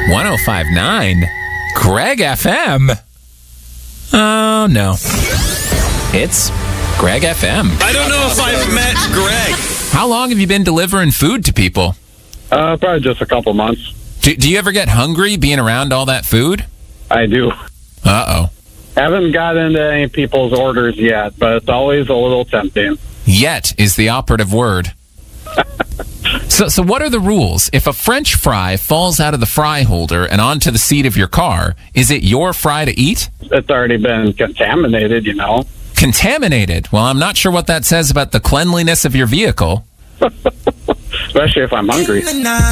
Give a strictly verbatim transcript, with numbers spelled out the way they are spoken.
one oh five point nine Greg F M. Oh, no. It's Greg F M. I don't know if I've met Greg. How long have you been delivering food to people? Uh, probably just a couple months. Do, do you ever get hungry being around all that food? I do. Uh-oh. Haven't got into any people's orders yet, but it's always a little tempting. Yet is the operative word. So, so what are the rules? If a French fry falls out of the fry holder and onto the seat of your car, is it your fry to eat? It's already been contaminated, you know. Contaminated? Well, I'm not sure what that says about the cleanliness of your vehicle. Especially if I'm hungry.